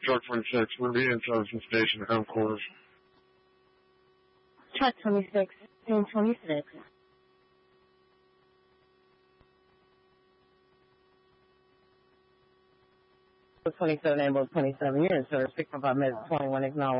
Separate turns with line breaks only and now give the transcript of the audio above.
Truck 26, we're being service and station home quarters.
Truck 26, scene 26. 27, ambulance 27 units, sir. 615 minutes, 21 acknowledged.